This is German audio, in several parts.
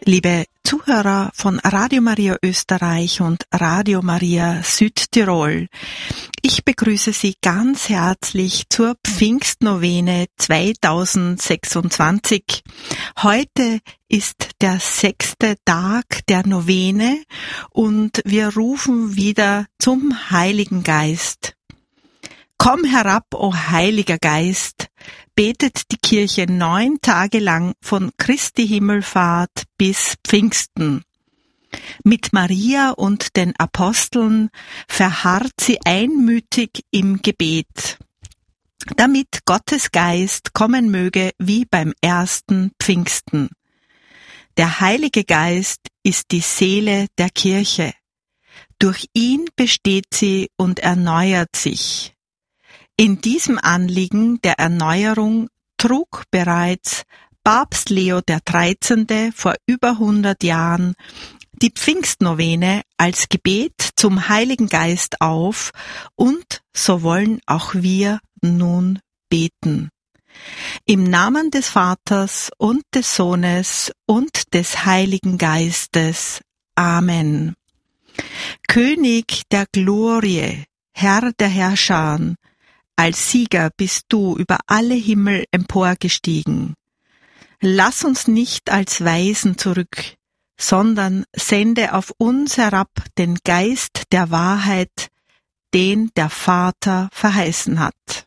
Liebe Zuhörer von Radio Maria Österreich und Radio Maria Südtirol, ich begrüße Sie ganz herzlich zur Pfingstnovene 2026. Heute ist der 6. Tag der Novene und wir rufen wieder zum Heiligen Geist. Komm herab, o Heiliger Geist, betet die Kirche 9 Tage lang von Christi Himmelfahrt bis Pfingsten. Mit Maria und den Aposteln verharrt sie einmütig im Gebet, damit Gottes Geist kommen möge wie beim ersten Pfingsten. Der Heilige Geist ist die Seele der Kirche. Durch ihn besteht sie und erneuert sich. In diesem Anliegen der Erneuerung trug bereits Papst Leo XIII. Vor über 100 Jahren die Pfingstnovene als Gebet zum Heiligen Geist auf und so wollen auch wir nun beten. Im Namen des Vaters und des Sohnes und des Heiligen Geistes. Amen. König der Glorie, Herr der Herrscher, als Sieger bist du über alle Himmel emporgestiegen. Lass uns nicht als Weisen zurück, sondern sende auf uns herab den Geist der Wahrheit, den der Vater verheißen hat.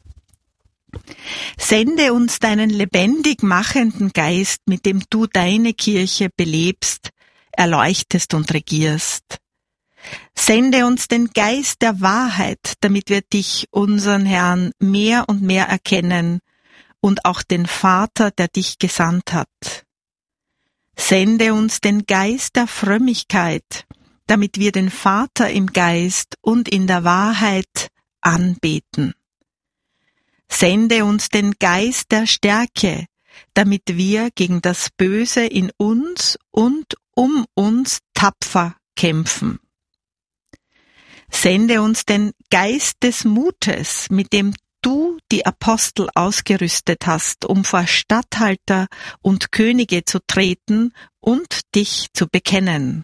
Sende uns deinen lebendig machenden Geist, mit dem du deine Kirche belebst, erleuchtest und regierst. Sende uns den Geist der Wahrheit, damit wir dich, unseren Herrn, mehr und mehr erkennen und auch den Vater, der dich gesandt hat. Sende uns den Geist der Frömmigkeit, damit wir den Vater im Geist und in der Wahrheit anbeten. Sende uns den Geist der Stärke, damit wir gegen das Böse in uns und um uns tapfer kämpfen. Sende uns den Geist des Mutes, mit dem du die Apostel ausgerüstet hast, um vor Statthalter und Könige zu treten und dich zu bekennen.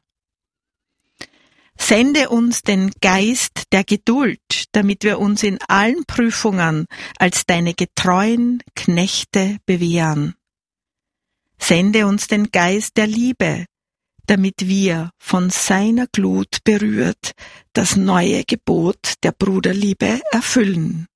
Sende uns den Geist der Geduld, damit wir uns in allen Prüfungen als deine getreuen Knechte bewähren. Sende uns den Geist der Liebe, damit wir von seiner Glut berührt das neue Gebot der Bruderliebe erfüllen.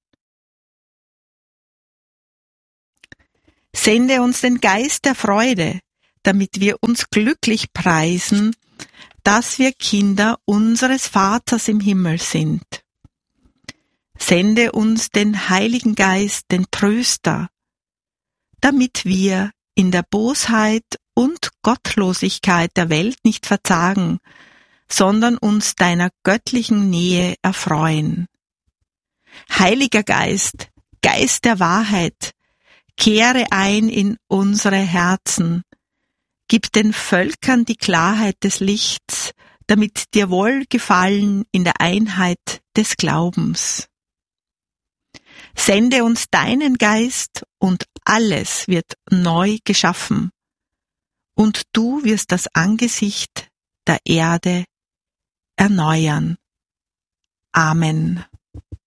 Sende uns den Geist der Freude, damit wir uns glücklich preisen, dass wir Kinder unseres Vaters im Himmel sind. Sende uns den Heiligen Geist, den Tröster, damit wir in der Bosheit und Gottlosigkeit der Welt nicht verzagen, sondern uns deiner göttlichen Nähe erfreuen. Heiliger Geist, Geist der Wahrheit, kehre ein in unsere Herzen, gib den Völkern die Klarheit des Lichts, damit dir Wohlgefallen in der Einheit des Glaubens. Sende uns deinen Geist und alles wird neu geschaffen. Und du wirst das Angesicht der Erde erneuern. Amen.